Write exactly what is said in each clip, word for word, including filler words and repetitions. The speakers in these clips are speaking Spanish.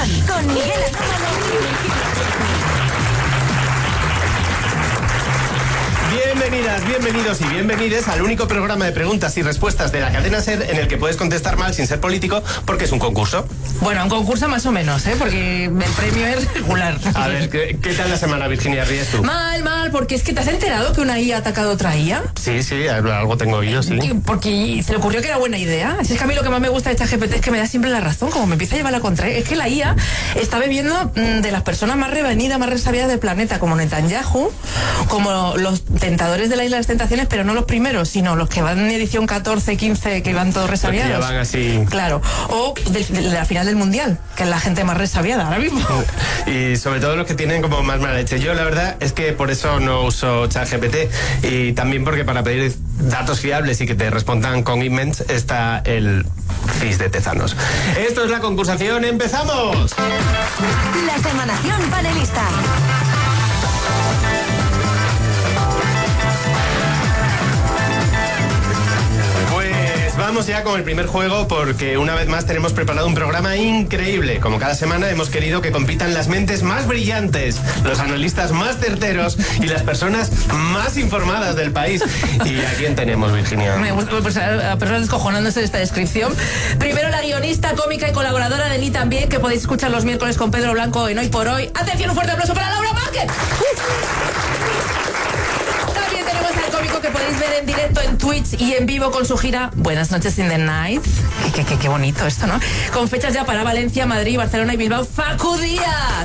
Semanación con Miguel Bienvenidas, bienvenidos y bienvenides al único programa de preguntas y respuestas de la cadena SER en el que puedes contestar mal sin ser político, porque es un concurso. Bueno, un concurso más o menos, ¿eh? Porque el premio es regular. A ver, ¿qué, qué tal la semana, Virginia Ríes, tú? Mal, mal, porque es que te has enterado que una I A ha atacado a otra I A. Sí, sí, algo tengo oído, sí. Porque se le ocurrió que era buena idea. Así es que a mí lo que más me gusta de ChatGPT es que me da siempre la razón, como me empieza a llevar la contraria. Es que la I A está bebiendo de las personas más revenidas, más resabiadas del planeta, como Netanyahu, como los tentadores de la Isla de las Tentaciones, pero no los primeros, sino los que van en edición catorce, quince, que van todos resabiados. Ya van así. Claro. O de, de la final del Mundial, que es la gente más resabiada ahora mismo. Y sobre todo los que tienen como más mala leche. Yo la verdad es que por eso no uso ChatGPT, y también porque para pedir datos fiables y que te respondan con emails está el C I S de Tezanos. Esto es la concursación, ¡empezamos! La Semanación panelista. Vamos ya con el primer juego, porque una vez más tenemos preparado un programa increíble. Como cada semana hemos querido que compitan las mentes más brillantes, los analistas más certeros y las personas más informadas del país. ¿Y a quién tenemos, Virginia? Me gusta, pues, a personas descojonándose de esta descripción. Primero la guionista, cómica y colaboradora de Ni También, que podéis escuchar los miércoles con Pedro Blanco en Hoy por Hoy. Atención, un fuerte aplauso para Laura Márquez. También tenemos al cómico que podéis ver en directo en Twitch y en vivo con su gira Buenas noches in the night. Qué, qué, qué bonito esto, ¿no? Con fechas ya para Valencia, Madrid, Barcelona y Bilbao. ¡Facu Díaz!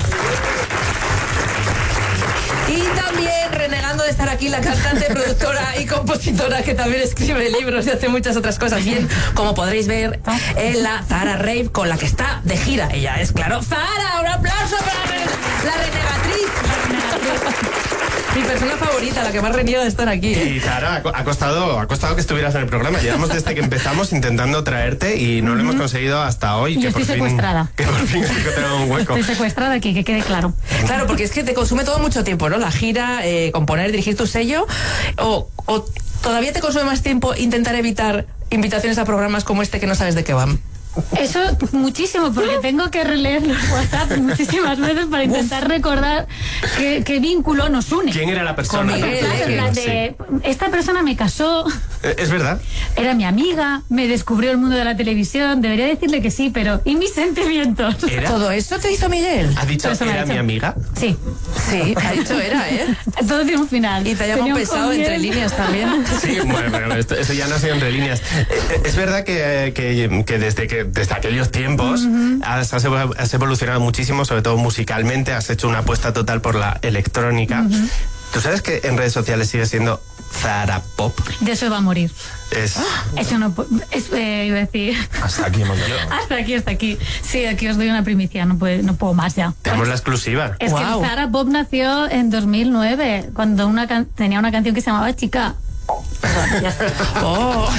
Y también, renegando de estar aquí, la cantante, productora y compositora, que también escribe libros y hace muchas otras cosas bien, como podréis ver en la Zahara Rave, con la que está de gira. Ella es, claro, Zahara. Un aplauso para la renegatriz. La renegatriz. Mi persona favorita, la que más reniega de estar aquí. Y Zahara, ha costado, ha costado que estuvieras en el programa. Llevamos desde que empezamos intentando traerte y no uh-huh. lo hemos conseguido hasta hoy. Yo que estoy por secuestrada. Fin, que por fin he encontrado un hueco. Estoy secuestrada aquí, que quede claro. Claro, porque es que te consume todo mucho tiempo, ¿no? La gira, eh, componer, dirigir tu sello, o, o todavía te consume más tiempo intentar evitar invitaciones a programas como este que no sabes de qué van. Eso muchísimo, porque tengo que releer los WhatsApp muchísimas veces para intentar Uf. recordar qué, qué vínculo nos une. ¿Quién era la persona? Con Miguel, claro, la de, sí. Esta persona me casó. Es verdad. Era mi amiga, me descubrió el mundo de la televisión. Debería decirle que sí, pero ¿y mis sentimientos? ¿Era? ¿Todo eso te hizo Miguel? ¿Ha dicho que era mi amiga? Sí. Sí, ha dicho era, ¿eh? Todo tiene un final. Y te hayamos pesado entre líneas también. Sí, bueno, pero esto, eso ya no ha sido entre líneas. Es verdad que, que, que desde que desde aquellos tiempos uh-huh. has, has evolucionado muchísimo, sobre todo musicalmente. Has hecho una apuesta total por la electrónica. Uh-huh. ¿Tú sabes que en redes sociales sigue siendo Zahara Pop? De eso va a morir. Es... Eso no es, eh, iba a decir. Hasta aquí hemos llegado. Hasta aquí, hasta aquí. Sí, aquí os doy una primicia, no puedo, no puedo más ya. Tenemos la exclusiva. Es wow. que Zahara Pop nació en dos mil nueve, cuando una can- tenía una canción que se llamaba Chica. Perdón, ya está. Oh.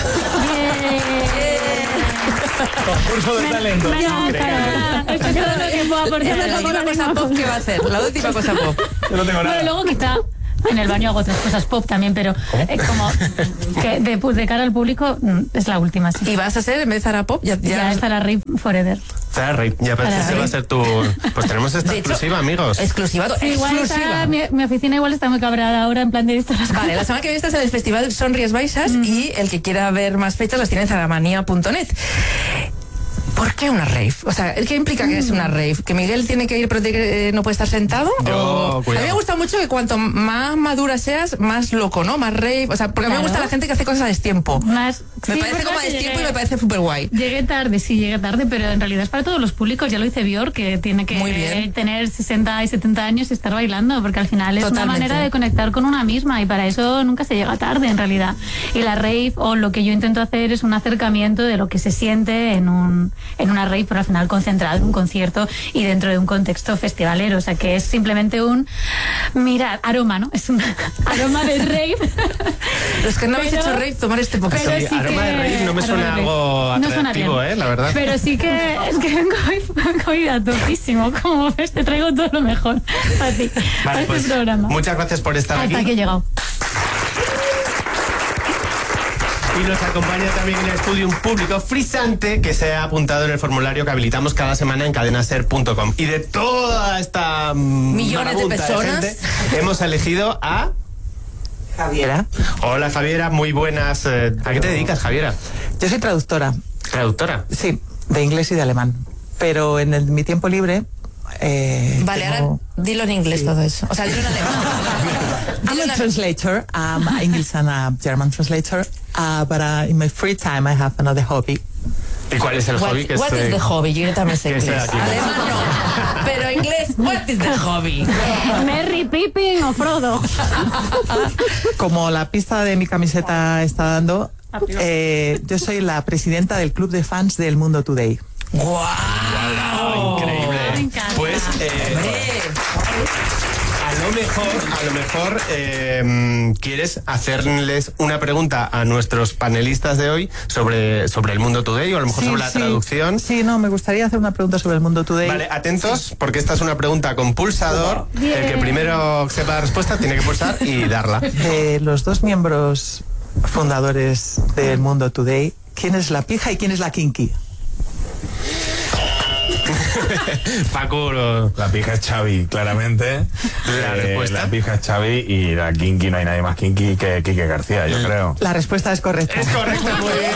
Concurso de talento. Esto es todo lo que puedo aportar. Esa es la última cosa pop que va a hacer. La última cosa pop. Yo no tengo nada. Bueno, luego quizá en el baño hago otras cosas pop también, pero es como que de, de cara al público es la última. Sí. ¿Y vas a ser en vez de Zahara Pop? Ya, ya, ya es Zahara Rave Forever. Zahara Rave, ya parece que va a ser tu... Pues tenemos esta de exclusiva, hecho, amigos. Exclusiva. Sí, igual exclusiva. Está, mi, mi oficina igual está muy cabrada ahora en plan de esto. Vale, la semana que viene estás en el Festival Sonríes Baixas mm. y el que quiera ver más fechas las tiene en zaramanía punto net. ¿Por qué una rave? O sea, ¿qué implica que es una rave? ¿Que Miguel tiene que ir pero eh, no puede estar sentado? Yo, o... A mí me gusta mucho que cuanto más madura seas, más loco, ¿no? Más rave. O sea, porque claro. a mí me gusta la gente que hace cosas a destiempo. Más... Me sí, parece como a destiempo llegué... y me parece súper guay. Llegué tarde, sí, llegué tarde, pero en realidad es para todos los públicos. Ya lo dice Björk, que tiene que eh, tener sesenta y setenta años y estar bailando, porque al final es Totalmente. una manera de conectar con una misma y para eso nunca se llega tarde, en realidad. Y la rave, o lo que yo intento hacer, es un acercamiento de lo que se siente en, un, en una rave, pero al final concentrado en un concierto y dentro de un contexto festivalero, o sea que es simplemente un mirad, aroma, ¿no? Es un aroma de rave. Los que no habéis hecho rave, tomar este poquito. Sí, sí aroma de rave no me suena algo atractivo, no eh, la verdad. Pero sí que es que vengo hoy, vengo hoy a topísimo, como ves, te traigo todo lo mejor para ti, vale, para pues, este programa. Muchas gracias por estar Hasta aquí. Hasta aquí he llegado. Y nos acompaña también en el estudio un público frisante que se ha apuntado en el formulario que habilitamos cada semana en cadena ser punto com. Y de toda esta millones de personas de gente, hemos elegido a Javiera. Hola Javiera, muy buenas. Eh, ¿A qué te dedicas, Javiera? Yo soy traductora. ¿Traductora? Sí, de inglés y de alemán. Pero en el, mi tiempo libre... Eh, vale, tengo... ahora dilo en inglés, sí. Todo eso. O sea, dilo en alemán. I'm a translator. I'm an English and a German translator. Uh, but uh, in my free time I have another hobby. ¿Y cuál es el what, hobby? Que what es, is the hobby? Yo también sé inglés. Alemán no, pero inglés, what is the hobby? Merry, Pippin o Frodo. Como la pista de mi camiseta está dando, eh, yo soy la presidenta del club de fans del Mundo Today. ¡Guau! Wow, increíble. Pues, eh, a lo mejor, a lo mejor eh, quieres hacerles una pregunta a nuestros panelistas de hoy sobre, sobre el Mundo Today o a lo mejor sí, sobre la sí. traducción. Sí, no, me gustaría hacer una pregunta sobre el Mundo Today. Vale, atentos, sí. Porque esta es una pregunta con pulsador. Bien. El que primero sepa la respuesta tiene que pulsar y darla. De los dos miembros fundadores del Mundo Today, ¿quién es la pija y quién es la kinky? Paco, la pija es Xavi, claramente. La eh, respuesta. La pija es Xavi y la kinky, no hay nadie más kinky que Quique García, yo creo. La respuesta es correcta. Es correcta, muy bien.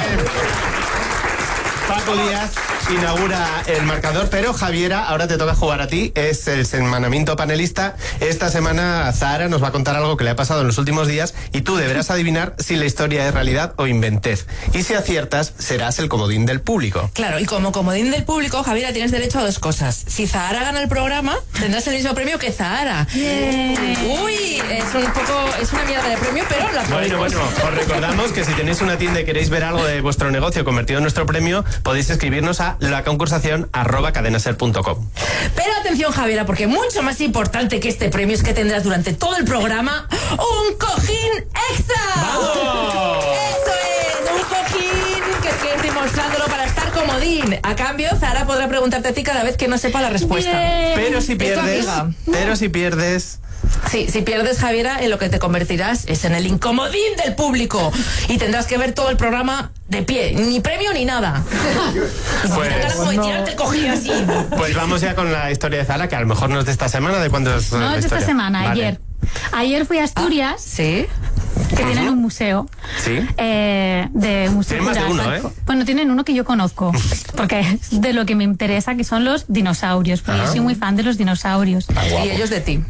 Paco Díaz inaugura el marcador, pero Javiera, ahora te toca jugar a ti, es el semanamiento panelista. Esta semana Zahara nos va a contar algo que le ha pasado en los últimos días y tú deberás adivinar si la historia es realidad o inventez. Y si aciertas, serás el comodín del público. Claro, y como comodín del público, Javiera, tienes derecho a dos cosas. Si Zahara gana el programa, tendrás el mismo premio que Zahara. Yeah. Uy, es un poco, es una mierda de premio, pero la Bueno, bueno, os recordamos que si tenéis una tienda y queréis ver algo de vuestro negocio convertido en nuestro premio, podéis escribirnos a la concursación arroba cadenaser punto com. Pero atención, Javiera, porque mucho más importante que este premio es que tendrás durante todo el programa un cojín extra. ¡Vamos! Eso es, un cojín que estoy demostrándolo para estar comodín. A cambio, Zahara podrá preguntarte a ti cada vez que no sepa la respuesta. Bien. Pero si pierdes, amiga. pero si pierdes... Sí, si pierdes, Javiera, en lo que te convertirás es en el incomodín del público y tendrás que ver todo el programa de pie, ni premio ni nada. Pues, como de tirarte cojín así. pues vamos ya con la historia de Zahara, que a lo mejor no es de esta semana. ¿De cuándo es? No, la es de esta historia? semana, Vale. ayer. Ayer fui a Asturias, Ah, ¿sí? que tienen un museo. Sí. Eh, de museo Tienen más de rural. uno, ¿eh? Bueno, tienen uno que yo conozco, porque es de lo que me interesa, que son los dinosaurios, porque Ah. yo soy muy fan de los dinosaurios. Y ellos de ti.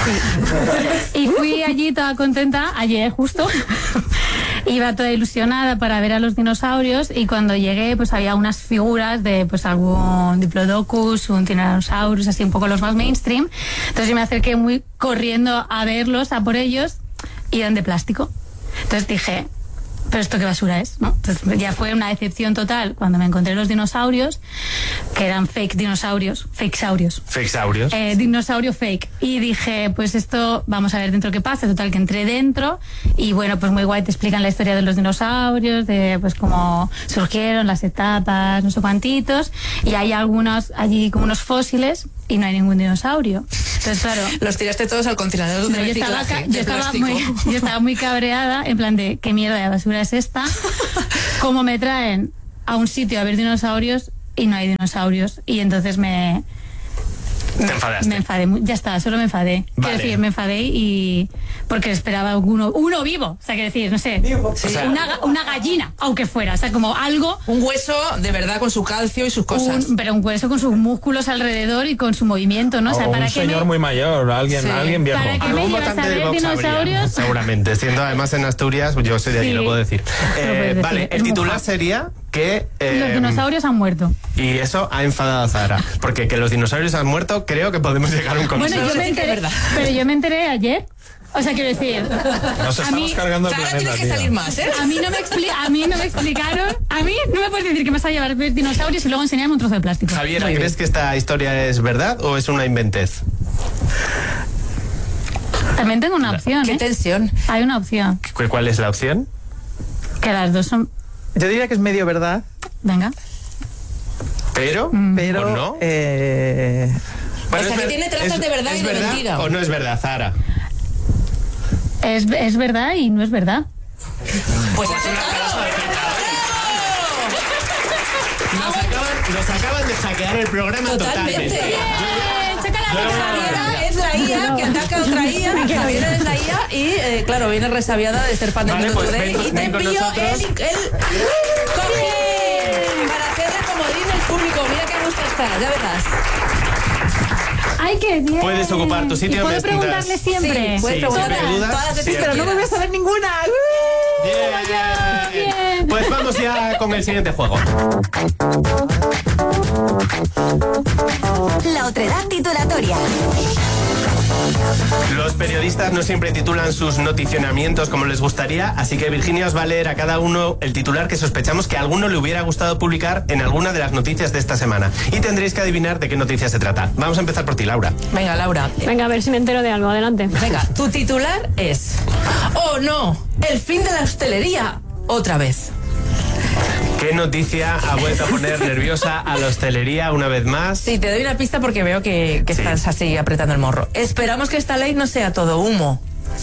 Sí. Y fui allí toda contenta, ayer justo. Iba toda ilusionada para ver a los dinosaurios y cuando llegué pues había unas figuras de pues algún Diplodocus, un Tyrannosaurus, así un poco los más mainstream. Entonces yo me acerqué muy corriendo a verlos, a por ellos, y eran de plástico. Entonces dije, pero esto qué basura es, ¿no? Entonces ya fue una decepción total cuando me encontré los dinosaurios, que eran fake dinosaurios, fakesaurios. Fakesaurios. Eh, dinosaurio fake. Y dije, pues esto, vamos a ver dentro qué pasa. Total, que entré dentro y bueno, pues muy guay, te explican la historia de los dinosaurios, de pues cómo surgieron, las etapas, no sé cuantitos. Y hay algunos allí como unos fósiles y no hay ningún dinosaurio. Entonces, claro. Los tiraste todos al contenedor de No, yo, estaba, reciclaje, ca- yo, de estaba plástico. muy, yo estaba muy cabreada, en plan de, ¿qué mierda de basura es esta? ¿Cómo me traen a un sitio a ver dinosaurios y no hay dinosaurios? Y entonces me... Te enfadaste. Me enfadé, mu- ya está, solo me enfadé. Vale. Quiero decir, me enfadé y... Porque esperaba uno, uno vivo, o sea, quiero decir, no sé, O sea, una, ga- una gallina, aunque fuera, o sea, como algo... Un hueso de verdad con su calcio y sus cosas. Un, pero un hueso con sus músculos alrededor y con su movimiento, ¿no? O sea, O para un que señor me... muy mayor, alguien, Sí. alguien viejo. Para que me algún llevas a votante de ver Vox habría, dinosaurios... seguramente. Siendo además en Asturias, yo soy de allí, Sí. lo puedo decir. Lo Eh, puedes decir, vale, es el titular moja. sería que... eh, Los dinosaurios han muerto. Y eso ha enfadado a Zahara. Porque que los dinosaurios han muerto, creo que podemos llegar a un consenso. Bueno, yo me sí que es enteré, verdad. pero yo me enteré ayer. O sea, quiero decir, Nos a estamos mí, cargando el Zahara planeta, tiene que tío. salir más, ¿eh? a mí no me expli- a mí no me explicaron, a mí no me puedes decir que me vas a llevar a ver dinosaurios y luego enseñarme un trozo de plástico. Javiera, Muy ¿crees bien. que esta historia es verdad o es una inventez? También tengo una opción, Qué ¿eh? tensión. Hay una opción, ¿Cu- ¿Cuál es la opción? que las dos son... Yo diría que es medio verdad, Venga. ¿Pero? pero... ¿O no? eh, Bueno, O sea, es que ver- tiene trazas es- de verdad ¿es y de verdad mentira. ¿O no es verdad, Zahara? Es, es verdad y no es verdad. Pues has acertado. Nos acaban, nos acaban de hackear el programa totalmente. Totalmente. Yo ya- Javiera es la I A que ataca a otra I A. Javiera es la I A y, eh, claro, viene resabiada de ser fan del Vale, Mundo pues Today ven- y te ven con envío el, nosotros. el cojín para hacerle comodín al público. Mira qué gusto está, ya verás. ¡Ay, qué bien! Puedes ocupar tu sitio ¿Y puedo mientras- preguntarle siempre? Sí, puedes Sí, preguntarle sobre dudas, todas las veces sí. que Pero no me voy a quieras. saber ninguna. Bien. bien. Pues vamos ya con el siguiente juego. La otredad titulatoria. Los periodistas no siempre titulan sus noticionamientos como les gustaría, así que Virginia os va a leer a cada uno el titular que sospechamos que a alguno le hubiera gustado publicar en alguna de las noticias de esta semana. Y tendréis que adivinar de qué noticia se trata. Vamos a empezar por ti, Laura. Venga, Laura. Venga, a ver si me entero de algo. Adelante. Venga, tu titular es: ¡oh no! ¡El fin de la hostelería! Otra vez. ¿Qué noticia ha vuelto a poner nerviosa a la hostelería una vez más? Sí, te doy una pista porque veo que, que Sí. estás así apretando el morro. Esperamos que esta ley no sea todo humo.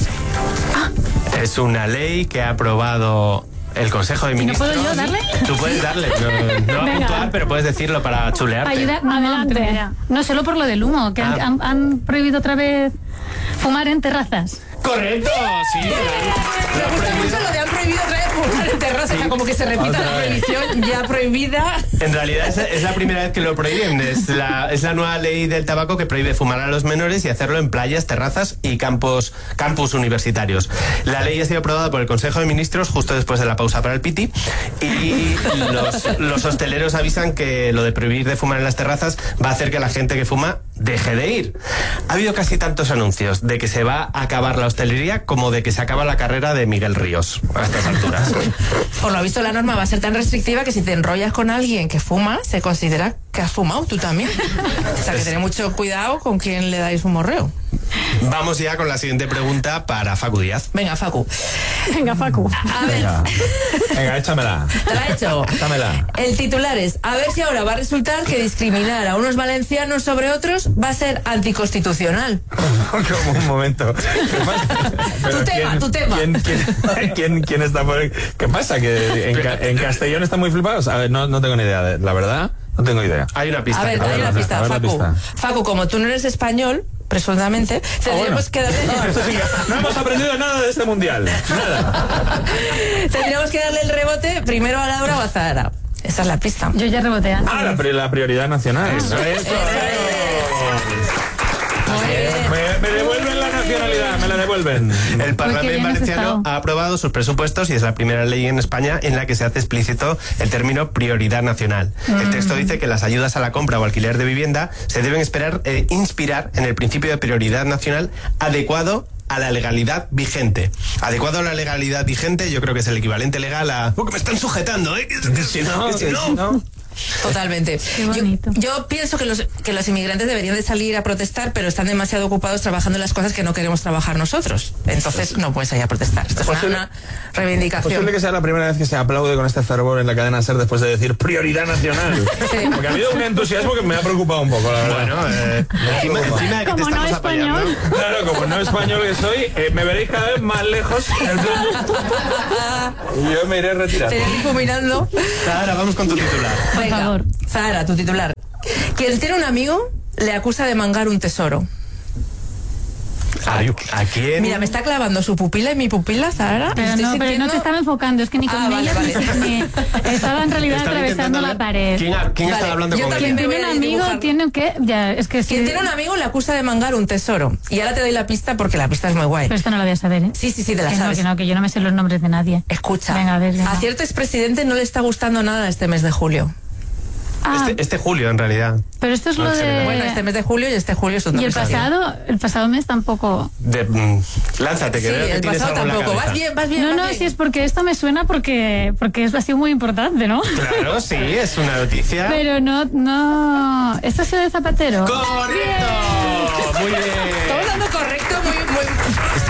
Es una ley que ha aprobado el Consejo de ¿Y no Ministros. puedo yo darle? Tú puedes darle, no, no va a Venga. puntuar, pero puedes decirlo para chulearte. Ayuda, no, Adelante. No, espera. No, solo por lo del humo, que han, Ah. han- han prohibido otra vez fumar en terrazas. ¡Correcto! Sí. Me gusta mucho lo de han prohibido otra vez fumar en terraza, o sea, como que se repita Otra la vez. prohibición ya prohibida. En realidad es, es la primera vez que lo prohíben. Es la, es la nueva ley del tabaco que prohíbe fumar a los menores y hacerlo en playas, terrazas y campos, campus universitarios. La ley ha sido aprobada por el Consejo de Ministros justo después de la pausa para el piti y los, los hosteleros avisan que lo de prohibir de fumar en las terrazas va a hacer que la gente que fuma deje de ir. Ha habido casi tantos anuncios de que se va a acabar la hostelería como de que se acaba la carrera de Miguel Ríos a estas alturas. Por lo visto, la norma va a ser tan restrictiva que si te enrollas con alguien que fuma, se considera que has fumado tú también. O sea, que tened mucho cuidado con quién le dais un morreo. Vamos ya con la siguiente pregunta para Facu Díaz. Venga, Facu. Venga, Facu. A ver, Venga, venga, échamela. te la he hecho. Échamela. El titular es: a ver si ahora va a resultar que discriminar a unos valencianos sobre otros va a ser anticonstitucional. Como un momento. ¿Qué pasa? Pero Tu tema, ¿quién- tu tema. ¿quién, quién, quién, quién está por ahí? ¿Qué pasa? ¿Que en, Ca- en Castellón están muy flipados? A ver, no, no tengo ni idea. de- La verdad, no tengo idea. Hay una pista. A ver, que te doy te una voy a pista, a ver la Facu. pista. Facu, como tú no eres español, presuntamente, tendríamos que darle... Esto sí que- no hemos aprendido nada de este mundial. Nada. Tendríamos que darle el rebote primero a Laura o a Zahara. Esa es la pista. Yo ya reboté antes. Ah, la, pri- la prioridad nacional. Eso, eso. Muy bien. Me, me devuelven la nacionalidad, me la devuelven. El Parlamento bien has Valenciano estado. ha aprobado sus presupuestos y es la primera ley en España en la que se hace explícito el término prioridad nacional. El texto dice que las ayudas a la compra o alquiler de vivienda se deben esperar eh, inspirar en el principio de prioridad nacional adecuado a la legalidad vigente. Adecuado a la legalidad vigente, yo creo que es el equivalente legal a... Porque me están sujetando, ¿eh? Que- que si no, que si no. Totalmente. Qué Yo, bonito. yo pienso que los, que los inmigrantes deberían de salir a protestar, pero están demasiado ocupados trabajando en las cosas que no queremos trabajar nosotros. Entonces no puedes salir a protestar. Esto es una, Posible- una reivindicación. Posible que sea la primera vez que se aplaude con este fervor en la cadena SER después de decir prioridad nacional. Sí. Porque ha habido un entusiasmo que me ha preocupado un poco, la verdad. Bueno, eh, encima, encima de que te Como no estamos apoyando. español. Claro, como no español que soy, eh, me veréis cada vez más lejos. Y yo me iré retirando. Te iré difuminando. Ahora vamos con tu titular. Por Venga, favor. Zahara, tu titular. Quien tiene un amigo le acusa de mangar un tesoro. ¿A, a quién? Mira, me está clavando su pupila y mi pupila, Zahara. Pero Estoy no, pero no sintiendo- te estaba enfocando, es que ni con Ah, vale, ella vale. ni- estaba en realidad Estaba atravesando intentando la ver pared. ¿Quién, ha- quién Vale, estaba hablando yo con también ella? me Quien voy tiene a un amigo dibujar. tiene que... Ya, es que sí. Quien tiene un amigo le acusa de mangar un tesoro. Y ahora te doy la pista porque la pista es muy guay. Pero esto no lo voy a saber, ¿eh? Sí, sí, sí, te la Que no, sabes. que no, que yo no me sé los nombres de nadie. Escucha, Venga, a ver, venga. a cierto expresidente no le está gustando nada este mes de julio. Ah, Este, este julio, en realidad. pero esto es no, lo en general. de... Bueno, este mes de julio y este julio es un Y el pasado, el pasado mes tampoco... De, mm, lánzate, que Sí, veo que el tienes pasado algo en la tampoco. cabeza. Vas bien, vas bien. No, vas no, bien. si es porque esto me suena porque porque es, ha sido muy importante, ¿no? Claro, sí, es una noticia. Pero no, no... ¿Esto ha sido de Zapatero? ¡Correcto! Muy bien. Estamos dando correcto, muy, muy... Están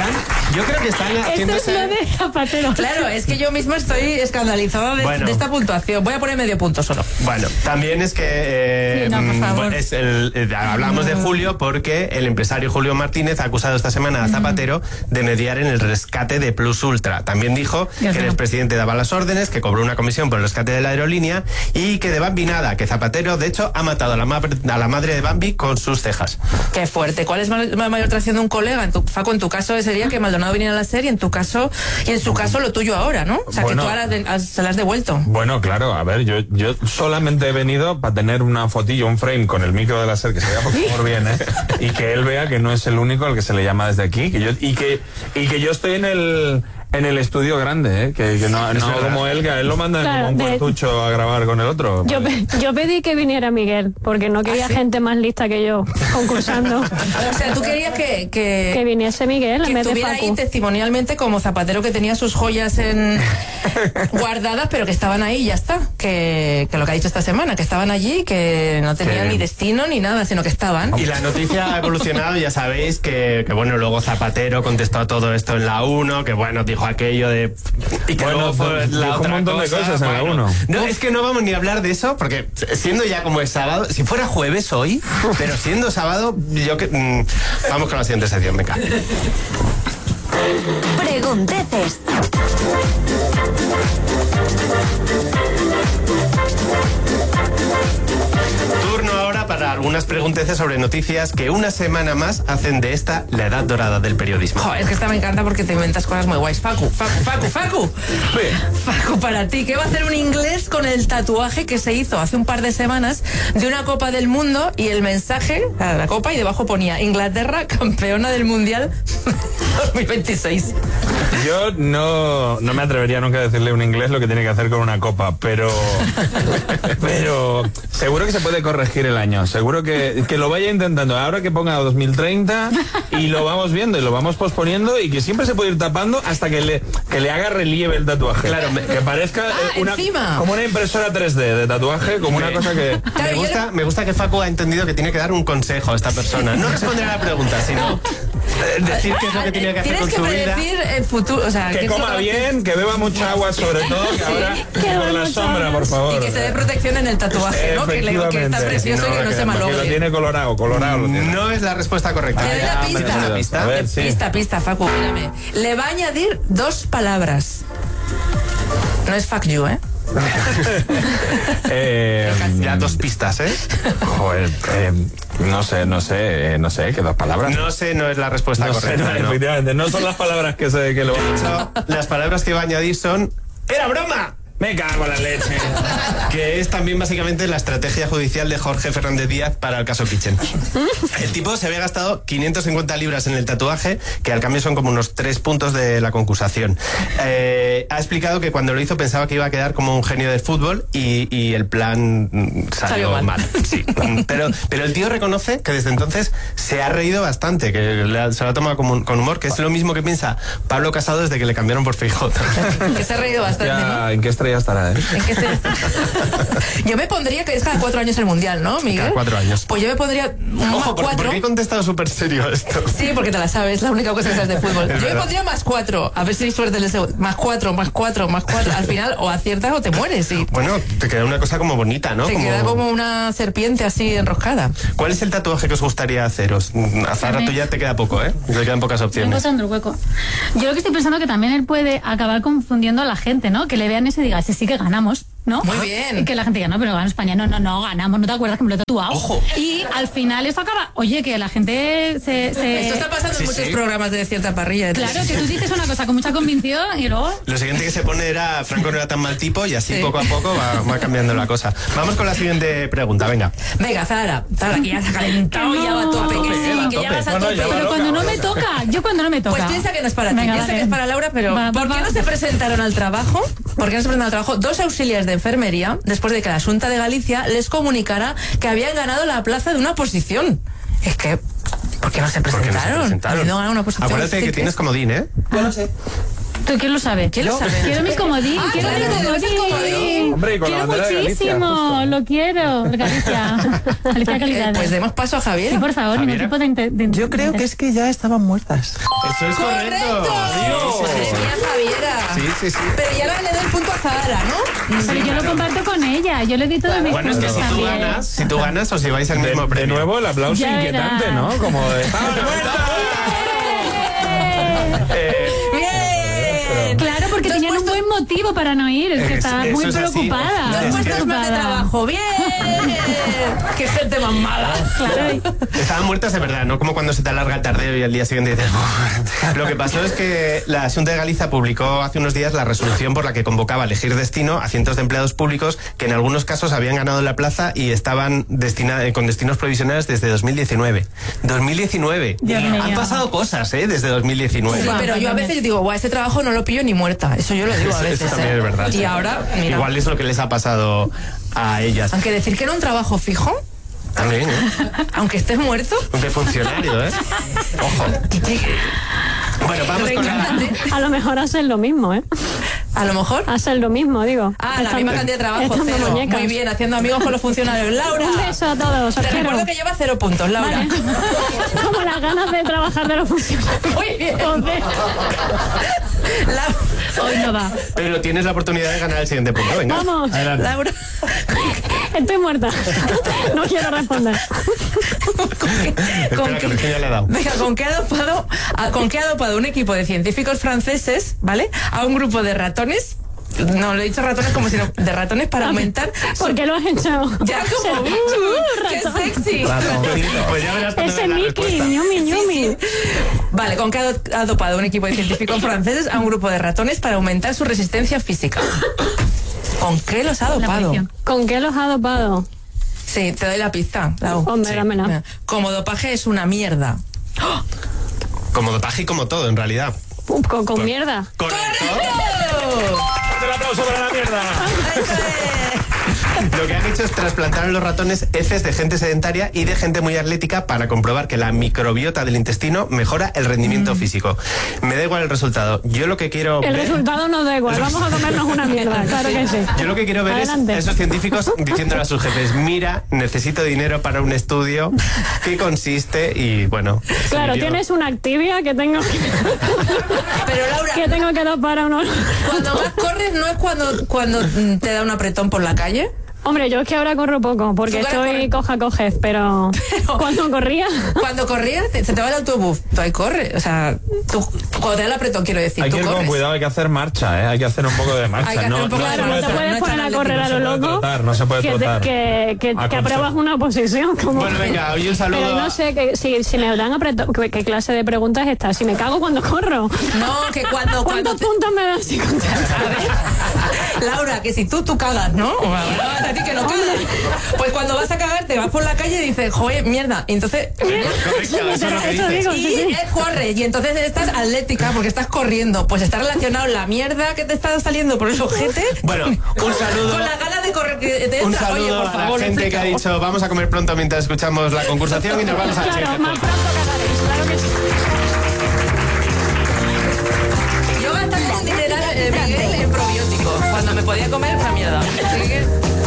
Yo creo que están haciéndose... Esto es lo de Zapatero. Claro, es que yo mismo estoy escandalizada de, bueno. de esta puntuación. Voy a poner medio punto solo. Bueno, también es que... Eh, sí, no, por favor. Bueno, es el, eh, hablamos de Julio porque el empresario Julio Martínez ha acusado esta semana a Zapatero de mediar en el rescate de Plus Ultra. También dijo Dios que mío. El expresidente daba las órdenes, que cobró una comisión por el rescate de la aerolínea y que de Bambi nada, que Zapatero, de hecho, ha matado a la, ma a la madre de Bambi con sus cejas. Qué fuerte. ¿Cuál es la mayor traición de un colega? En tu, Facu, en tu caso sería que Maldonado viniera a la serie, en tu caso, y en su caso lo tuyo ahora, ¿no? O sea, bueno, que tú ahora de, has, se la has devuelto. Bueno, claro, a ver, yo, yo solamente he venido para tener una fotillo, un frame con el micro de la serie, que se vea por favor bien, ¿eh? Y que él vea que no es el único al que se le llama desde aquí, que yo, y que, y que yo estoy en el... En el estudio grande, ¿eh? Que, que no, no como él, que a él lo mandan claro, como un cuartucho a grabar con el otro. Yo, pe yo pedí que viniera Miguel, porque no quería ¿Ah, sí? gente más lista que yo concursando. O sea, tú querías que... Que, que viniese Miguel que en vez de estuviera Facu. ahí testimonialmente como Zapatero, que tenía sus joyas en guardadas, pero que estaban ahí y ya está. Que, que lo que ha dicho esta semana, que estaban allí, que no tenían sí. ni destino ni nada, sino que estaban. Y la noticia ha evolucionado, ya sabéis, que, que bueno, luego Zapatero contestó a todo esto en la uno, que bueno, dijo aquello de... Y que bueno, luego fue la otra un montón cosa, de cosas en bueno, la uno. No, es que no vamos ni a hablar de eso, porque siendo ya como es sábado, si fuera jueves hoy, pero siendo sábado, yo que... Mmm, vamos con la siguiente sección, venga. Pregunteces. Turno ahora para algunas pregunteces sobre noticias que una semana más hacen de esta la edad dorada del periodismo. Oh, es que esta me encanta porque te inventas cosas muy guays. Facu, Facu, Facu, Facu. Sí. Facu, para ti, ¿qué va a hacer un inglés con el tatuaje que se hizo hace un par de semanas de una Copa del Mundo y el mensaje a la Copa y debajo ponía Inglaterra campeona del Mundial dos mil veintiséis? Yo no, no me atrevería nunca a decirle a un inglés lo que tiene que hacer con una copa, pero pero seguro que se puede corregir el año, seguro que, que lo vaya intentando, ahora que ponga dos mil treinta y lo vamos viendo y lo vamos posponiendo y que siempre se puede ir tapando hasta que le, que le haga relieve el tatuaje. Claro, me, que parezca ah, una, como una impresora tres D de tatuaje, como una cosa que... Me gusta, me gusta que Facu ha entendido que tiene que dar un consejo a esta persona, no responder a la pregunta, sino decir qué es lo que tiene que hacer con su vida. El futuro, o sea, que coma bien, que beba mucha agua sobre todo, que ahora por la sombra, por favor. Y que se dé protección en el tatuaje, ¿no? Que, le, que está precioso no, y que no que, se malogre. Que lo tiene colorado, colorado. Lo tiene. No es la respuesta correcta. Le doy la pista. pista. A ver, sí. Pista, pista, Facu, mírame. Le va a añadir dos palabras. No es fuck you, ¿eh? eh ya dos pistas, ¿eh? Joder, eh, no sé, no sé, eh, no sé, ¿qué dos palabras? No sé, no es la respuesta no correcta. Sé, no, no. Efectivamente, no son las palabras que se que lo de hecho, las palabras que va a añadir son ¡era broma! Me cago en la leche. Que es también básicamente la estrategia judicial de Jorge Fernández Díaz para el caso Kitchen. El tipo se había gastado quinientas cincuenta libras en el tatuaje, que al cambio son como unos tres puntos de la concursación. Eh, ha explicado que cuando lo hizo pensaba que iba a quedar como un genio del fútbol y, y el plan salió, salió mal. mal. Sí. Pero, pero el tío reconoce que desde entonces se ha reído bastante, que le, se lo ha tomado con, con humor, que es lo mismo que piensa Pablo Casado desde que le cambiaron por Feijóo. Que se ha reído bastante, ya, ¿no? ¿en qué estrella estará, eh? ¿En qué estrella estará? Yo me pondría que es cada cuatro años el mundial, ¿no, Miguel? Cada cuatro años. Pues yo me pondría más Ojo, ¿por, cuatro. ¿por qué he contestado súper serio esto? Sí, porque te la sabes, la única cosa que sabes de fútbol. Es yo verdad. me pondría más cuatro, a ver si hay suerte en el segundo. Más cuatro, más cuatro, más cuatro. Al final o aciertas o te mueres. Sí. Bueno, te queda una cosa como bonita, ¿no? Te como... queda como una serpiente así enroscada. ¿Cuál es el tatuaje que os gustaría haceros? A Zara, tú ya te queda poco, ¿eh? Te quedan pocas Estoy opciones. encontrando el hueco. Yo lo que estoy pensando que también él puede acabar confundiendo a la gente, ¿no? Que le vean eso y diga, sí, sí que ganamos, ¿no? Muy bien. Y que la gente diga, no, pero gana España. No, no, no, ganamos. ¿No te acuerdas que me lo he tatuado? Ojo. Y al final eso acaba... Oye, que la gente se... se... Esto está pasando Sí, en muchos sí. programas de cierta parrilla. Claro, que tú dices una cosa con mucha convicción y luego... Lo siguiente que se pone era Franco no era tan mal tipo y así Sí. poco a poco va, va cambiando la cosa. Vamos con la siguiente pregunta, venga. Venga, Zara, Zara, que ya se ha calentado, Que ya va a tope, no. que sí, Va a que ya tope. vas a Bueno, tope. ya va Pero loca, cuando no va me loca. toca, yo cuando no me toca. Pues piensa que no es para ti, Venga, piensa vale. que es para Laura, pero Va, va, ¿por qué va. no se presentaron al trabajo? ¿Por qué no se presentaron al trabajo dos auxiliares de enfermería después de que la Xunta de Galicia les comunicara que habían ganado la plaza de una oposición? Es que, ¿por qué no se ¿Por qué no se presentaron? presentaron? Habiendo ganado una oposición. Acuérdate que ¿sí tienes crees? comodín, ¿eh? Yo lo sé. ¿Tú quién lo sabe? ¿Quién lo sabe? Quiero mi comodín, Ah, quiero claro, mi te debes el comodín. comodín. Hombre, y con la Quiero bandera de Galicia, muchísimo, justo. lo quiero. Galicia. Galicia calidad. Pues demos paso a Javier. Sí, por favor, ningún Javiera. tipo de, inter- de Yo creo que es que ya estaban muertas. Eso es correcto. ¡Correcto! Madre mía, Javiera. Sí, sí, sí. Pero ya le doy el punto a Zahara, ¿no? Pero yo lo comparto con ella, yo le di todo mis Bueno, es que puntos si tú también. ganas, si tú ganas, os lleváis el De, mismo de premio. nuevo el aplauso Ya inquietante, verás. ¿no? Como de... ¡Estamos Eh, ¡Bien! Claro, porque Dos tenían un puestos- buen motivo para no ir, es que Es- estaba eso muy es así. preocupada. Dos muy puestos más de preocupada. trabajo. ¡Bien! ¡Qué gente más mala! Claro. Estaban muertas de verdad, no como cuando se te alarga el tardeo y al día siguiente dices... "Uf". Lo que pasó es que la Xunta de Galicia publicó hace unos días la resolución por la que convocaba a elegir destino a cientos de empleados públicos que en algunos casos habían ganado la plaza y estaban destina- eh, con destinos provisionales desde dos mil diecinueve. dos mil diecinueve. Dios mío. Han pasado cosas, ¿eh? Desde dos mil diecinueve. Sí, pero yo a veces digo, guau, ese trabajo no lo pillo ni muerta. Eso yo lo digo a Eso- veces. eso también ¿eh? es verdad. Y sí. ahora, mira. Igual es lo que les ha pasado a ellas. Aunque decir que era un trabajo fijo, También, ¿eh? aunque estés muerto, De funcionario, ¿eh? Ojo. Bueno, vamos con la... reencántate. A lo mejor hacen lo mismo, ¿eh? A lo mejor. Hacen lo mismo, digo. Ah, la Echando- misma cantidad de trabajo, echando cero. muñecas. Muy bien, haciendo amigos con los funcionarios. Laura. Un beso a todos, Te os quiero. recuerdo que lleva cero puntos, Laura. Vale. Como las ganas de trabajar de los funcionarios. Muy bien. Joder. La- Hoy no va. Pero tienes la oportunidad de ganar el siguiente punto, venga. Vamos. Adelante. Laura. Estoy muerta. No quiero responder. Espera, que recién ya le he dado. Venga, ¿con qué ha dopado, a- con qué ha dopado un equipo de científicos franceses, ¿vale? A un grupo de ratones. No, lo he dicho ratones como si no, de ratones para aumentar. su- ¿Por qué lo has hecho? Ya como. Uh, ¡Qué ratón. sexy! Pues ya verás cuando Ese veas la Mickey, respuesta. ñumi, ñumi. Vale, ¿con qué ha do- ha dopado un equipo de científicos franceses a un grupo de ratones para aumentar su resistencia física? ¿Con qué los ha La dopado? munición. ¿Con qué los ha dopado? Sí, te doy la pista, Lau. Hombre, Sí. dámela. Mira, como dopaje es una mierda. Como dopaje y como todo, en realidad. Uh, Con, con mierda. Correcto. ¡El aplauso para la mierda! ¡Eso es! Lo que han hecho es trasplantar a los ratones heces de gente sedentaria y de gente muy atlética para comprobar que la microbiota del intestino mejora el rendimiento físico. Me da igual el resultado. Yo lo que quiero El ver... resultado nos da igual. Vamos a comernos una mierda. Claro que sí. Yo lo que quiero ver Adelante. es esos científicos diciéndole a sus jefes, mira, necesito dinero para un estudio, ¿qué consiste? Y bueno... Claro, yo- tienes una activia que tengo que, Pero Laura, que tengo que dar para uno. cuando más corres no es cuando, cuando mm, te da un apretón por la calle. Hombre, yo es que ahora corro poco, porque Tú ahora estoy corres- coja cojez, pero Pero- cuando corría, Cuando corrías, te- se te va el autobús. Tú ahí corres. O sea, tú, cuando te da el apretón, quiero decir, Hay tú que ir con corres. cuidado, hay que hacer marcha, ¿eh? Hay que hacer un poco de marcha. Hay que hacer no, un poco no de se claro, no puede te marcha. tra- puedes no poner a echar correr a no se lo puede loco. trotar, no se puede que, te- trotar. que, que, que Aconse- apruebas una posición como... Bueno, venga, hoy un saludo... Pero no sé, que, si, si me dan apretón, ¿qué, qué clase de pregunta es esta? Si me cago cuando corro. No, que cuando... cuando ¿Cuántos te- puntos me das si contestas? Laura, que si tú, tú cagas, ¿no? O a ti que no cagas. Pues cuando vas a cagar, te vas por la calle y dices, joder, mierda. Y entonces... Correcto, eso es lo que Eso dices. digo, Y sí, sí. eh, corres, y entonces estás atlética porque estás corriendo. Pues está relacionado la mierda que te está saliendo por el ojete. Bueno, un saludo... Con la gana de correr que te Un entra. Oye, saludo por favor, a la gente que ha explica. dicho vamos a comer pronto mientras escuchamos la concursación y nos vamos a la Claro, siguiente más juego. pronto cagaréis, claro que sí. Yo gastando un dineral, eh, Miguel, en probióticos cuando me podía comer una mierda. Así que...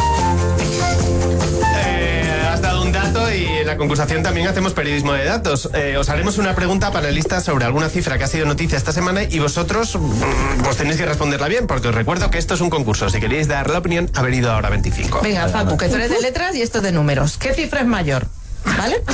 Eh, has dado un dato y en la concursación también hacemos periodismo de datos. Eh, os haremos una pregunta panelistas sobre alguna cifra que ha sido noticia esta semana y vosotros mm, pues tenéis que responderla bien porque os recuerdo que esto es un concurso. Si queréis dar la opinión, ha venido ahora veinticinco. Venga, Facu, que tú eres de letras y esto es de números. ¿Qué cifra es mayor? ¿Vale?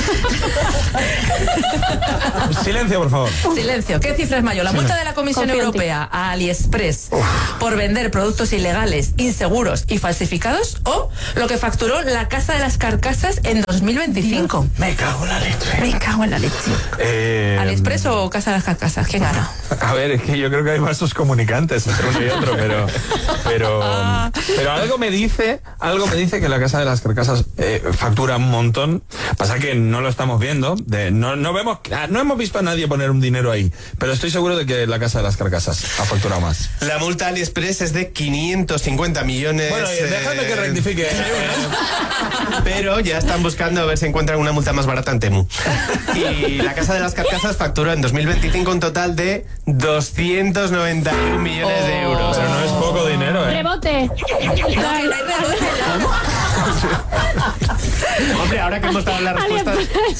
Silencio, por favor. Silencio. ¿Qué cifra es mayor? ¿La multa de la Comisión Confío en ti. Europea a AliExpress por vender productos ilegales, inseguros y falsificados? ¿O lo que facturó la Casa de las Carcasas en dos mil veinticinco? Me cago en la leche. Me cago en la leche. Eh, ¿AliExpress o Casa de las Carcasas? ¿Quién gana? A ver, es que yo creo que hay vasos comunicantes entre uno y otro, pero pero pero algo me dice, algo me dice que la Casa de las Carcasas eh, factura un montón. Pasa que no lo estamos viendo, de, no no, no vemos, no hemos visto a nadie poner un dinero ahí, pero estoy seguro de que la Casa de las Carcasas ha facturado más. La multa AliExpress es de quinientos cincuenta millones. Bueno, eh, déjame que rectifique. Pero ya están buscando a ver si encuentran una multa más barata en Temu. Y la Casa de las Carcasas facturó en dos mil veinticinco un total de doscientos noventa y un millones oh. de euros. Pero no es poco dinero, ¿eh? ¡Rebote! No, que no hay rebote. Hombre, ahora que hemos dado las respuestas.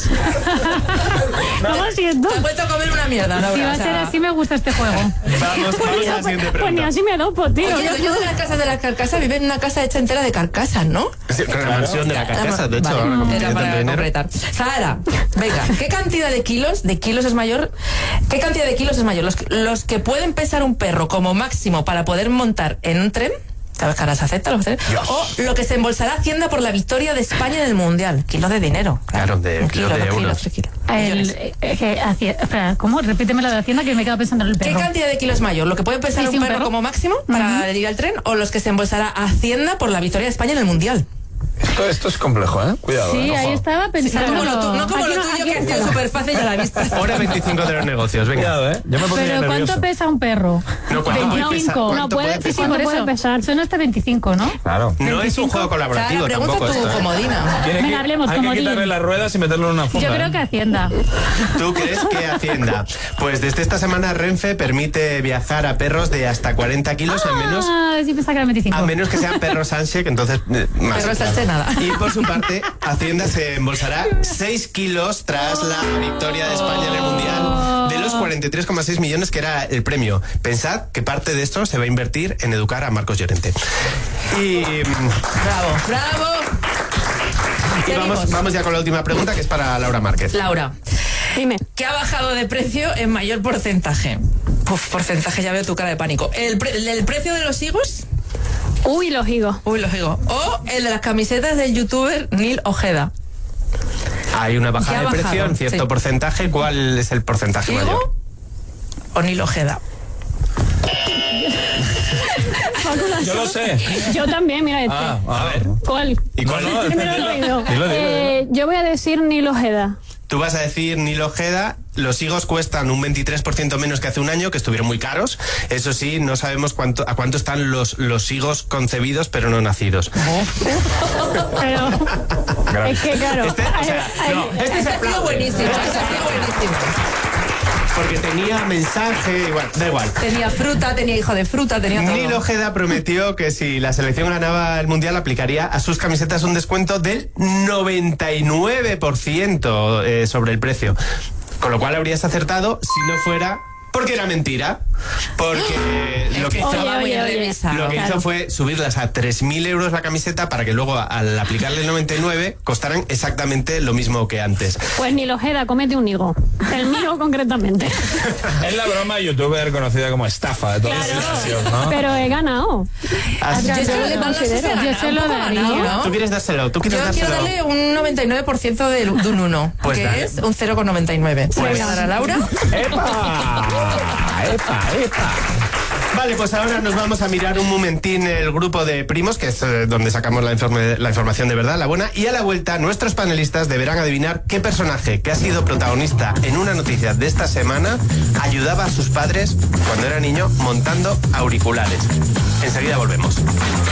No lo siento. Te has vuelto a comer una mierda, Laura. Si va a o sea... ser así, me gusta este juego. Vamos, vamos a la siguiente pregunta. Pues ni así me dopo, tío. Oye, yo de las casas de las carcasas vive en una casa hecha entera de carcasas, ¿no? Sí, con la mansión de la carcasa, de hecho. Vale, ahora como era tiene para tanto dinero. completar. Sara, venga, ¿qué cantidad de kilos, de kilos es mayor? ¿Qué cantidad de kilos es mayor? Los, los que pueden pesar un perro como máximo para poder montar en un tren, ¿sabes que ahora se acepta? Los trenes? O lo que se embolsará Hacienda por la victoria de España en el Mundial. Kilos de dinero. Claro, de un kilos kilo, de dos euros. kilos, tres kilos. El, eh, eh, hacia- espera, ¿cómo? Repíteme la de Hacienda que me he quedado pensando en el ¿Qué perro. cantidad de kilos es mayor? ¿Lo que puede pesar Sí, sí, un un perro, perro. como máximo para Ujú. ir al tren? ¿O los que se embolsará Hacienda por la victoria de España en el Mundial? Esto, esto es complejo, ¿eh? Cuidado. Sí, ¿eh? ahí Ojo. estaba No pensando. como lo, tu- no como Aquí lo no- tuyo, aquí que ha sido no. súper fácil ya la vista. Hora veinticinco de los negocios, venga. Cuidado, ¿eh? Yo me pondría Pero nervioso. ¿cuánto pesa un perro? No, ¿cuánto puede pesar? veinticinco. ¿Cuánto No puede, puede sí, sí, pesar? por ¿Cuánto eso. puede pesar? Son hasta veinticinco, ¿no? Claro. No es un juego colaborativo Sara, pregunta tampoco tu esto, ¿eh? comodina. Tiene Venga, que- hablemos, hay que comodín. quitarle las ruedas y meterlo en una funda. Yo creo ¿eh? que Hacienda. ¿Tú crees que Hacienda? Pues desde esta semana Renfe permite viajar a perros de hasta cuarenta kilos a menos... Ah, sí pensaba que era veinticinco. A menos que sean perros Sánchez, que entonces eh, más. Perro Sánchez, nada. Y por su parte, Hacienda se embolsará seis kilos tras la victoria de España en el Mundial de los cuarenta y tres coma seis millones que era el premio. Pensad que parte de esto se va a invertir en educar a Marcos Llorente. Y, Bravo, bravo. y vamos, vamos ya con la última pregunta, que es para Laura Márquez. Laura, Dime. ¿qué ha bajado de precio en mayor porcentaje? Uf, porcentaje, ya veo tu cara de pánico. ¿El, pre- el precio de los higos? Uy, los higos. Uy, los higos. O el de las camisetas del youtuber Neil Ojeda. Hay una ¿Qué bajada ha de precio bajado? en cierto Sí. porcentaje. ¿Cuál es el porcentaje mayor? ¿Higo o Neil Ojeda? Yo lo sé. Yo también, mira este. Ah, a ver. ¿Cuál? ¿Y cuál No, no, Me lo he dilo, leído. dilo, dilo. Eh, yo voy a decir Neil Ojeda. Tú vas a decir Neil Ojeda. Los higos cuestan un veintitrés por ciento menos que hace un año, que estuvieron muy caros. Eso sí, no sabemos cuánto, a cuánto están los, los higos concebidos pero no nacidos. Pero es que claro. Este, o sea, hay- no, hay- este se Ese ha sido aplaude. buenísimo, ese ha sido buenísimo. Porque tenía mensaje, igual, da igual. Tenía fruta, tenía hijo de fruta, tenía todo. Neil Ojeda prometió que si la selección ganaba el Mundial aplicaría a sus camisetas un descuento del noventa y nueve por ciento eh, sobre el precio. Con lo cual habrías acertado si no fuera porque era mentira. Porque lo que hizo, Estaba muy Oye, oye, enrevesado. lo que hizo claro. fue subirlas a tres mil euros la camiseta para que luego al aplicarle el noventa y nueve costaran exactamente lo mismo que antes. Pues Neil Ojeda, comete un higo. El mío concretamente. Es la broma youtuber conocida como estafa de toda la Claro. situación, ¿no? Pero he ganado. Así- Yo Yo se lo lo no sé si considero. se Yo gana, se un lo poco daría. ganado, ¿no? Tú quieres dárselo, tú quieres Yo quiero dárselo. darle un noventa y nueve por ciento de, de un uno, Pues que dale. es un cero coma noventa y nueve. Pues- ¿Puedes dar a Laura? ¡Epa! ¡Epa, epa! Vale, pues ahora nos vamos a mirar un momentín el grupo de primos, que es eh, donde sacamos la, informe- la información de verdad, la buena, y a la vuelta nuestros panelistas deberán adivinar qué personaje que ha sido protagonista en una noticia de esta semana ayudaba a sus padres cuando era niño montando auriculares. Enseguida volvemos.